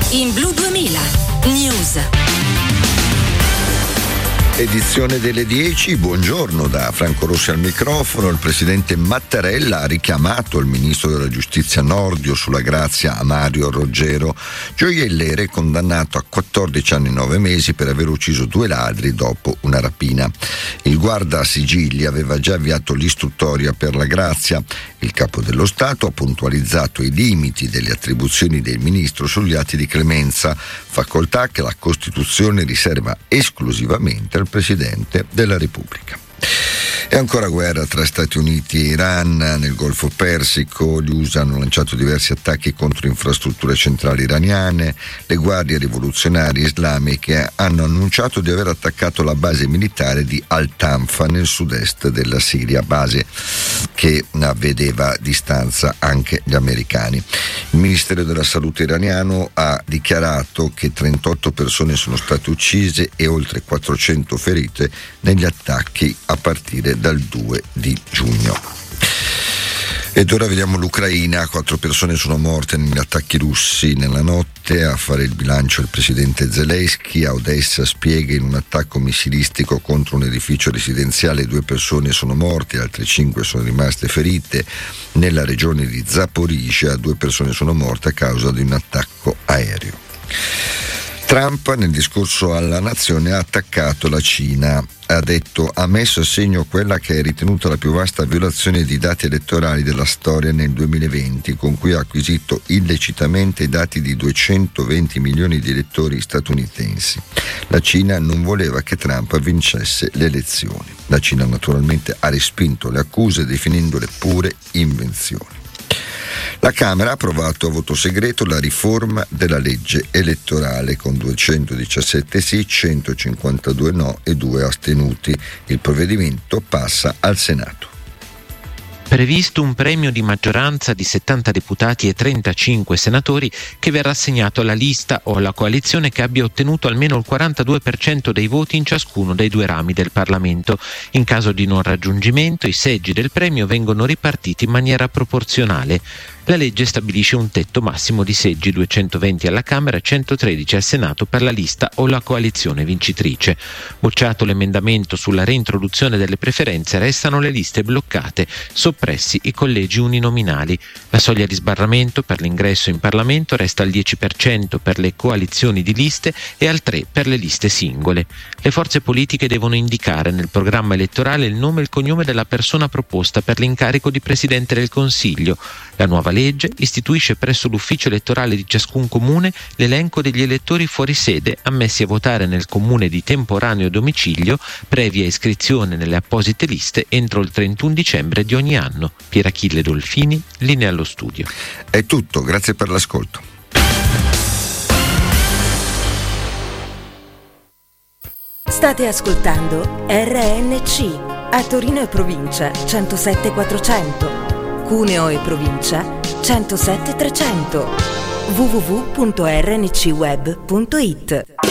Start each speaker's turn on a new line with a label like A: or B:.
A: in Blu 2000 News.
B: Edizione delle 10, buongiorno da Franco Rossi al microfono. Il presidente Mattarella ha richiamato il ministro della giustizia Nordio sulla grazia a Mario Roggero gioielliere, condannato a 14 anni e 9 mesi per aver ucciso 2 ladri dopo una rapina. Il guarda sigilli aveva già avviato l'istruttoria per la grazia. Il capo dello Stato ha puntualizzato i limiti delle attribuzioni del ministro sugli atti di clemenza, facoltà che la Costituzione riserva esclusivamente al Presidente della Repubblica. E ancora guerra tra Stati Uniti e Iran nel Golfo Persico. Gli USA hanno lanciato diversi attacchi contro infrastrutture centrali iraniane. Le guardie rivoluzionarie islamiche hanno annunciato di aver attaccato la base militare di Al-Tanfa nel sud-est della Siria, base che vedeva a distanza anche gli americani. Il Ministero della Salute iraniano ha dichiarato che 38 persone sono state uccise e oltre 400 ferite negli attacchi a partire dal 2 di giugno. Ed ora vediamo l'Ucraina. 4 persone sono morte negli attacchi russi nella notte. A fare il bilancio il presidente Zelensky. A Odessa spiega: in un attacco missilistico contro un edificio residenziale 2 persone sono morte, altre 5 sono rimaste ferite. Nella regione di Zaporizhzhia 2 persone sono morte a causa di un attacco aereo. Trump nel discorso alla nazione ha attaccato la Cina. Ha detto: ha messo a segno quella che è ritenuta la più vasta violazione di dati elettorali della storia nel 2020, con cui ha acquisito illecitamente i dati di 220 milioni di elettori statunitensi. La Cina non voleva che Trump vincesse le elezioni. La Cina naturalmente ha respinto le accuse definendole pure invenzioni. La Camera ha approvato a voto segreto la riforma della legge elettorale con 217 sì, 152 no e 2 astenuti. Il provvedimento passa al Senato.
C: Previsto un premio di maggioranza di 70 deputati e 35 senatori che verrà assegnato alla lista o alla coalizione che abbia ottenuto almeno il 42% dei voti in ciascuno dei 2 rami del Parlamento. In caso di non raggiungimento, i seggi del premio vengono ripartiti in maniera proporzionale. La legge stabilisce un tetto massimo di seggi, 220 alla Camera e 113 al Senato per la lista o la coalizione vincitrice. Bocciato l'emendamento sulla reintroduzione delle preferenze, restano le liste bloccate, soppressi i collegi uninominali. La soglia di sbarramento per l'ingresso in Parlamento resta al 10% per le coalizioni di liste e al 3% per le liste singole. Le forze politiche devono indicare nel programma elettorale il nome e il cognome della persona proposta per l'incarico di Presidente del Consiglio. La nuova legge istituisce presso l'ufficio elettorale di ciascun comune l'elenco degli elettori fuori sede ammessi a votare nel comune di temporaneo domicilio, previa iscrizione nelle apposite liste entro il 31 dicembre di ogni anno. Pierachille Dolfini, linea allo studio.
B: È tutto, grazie per l'ascolto.
A: State ascoltando RNC a Torino e provincia 107.400, Cuneo e provincia 107.300, www.rncweb.it.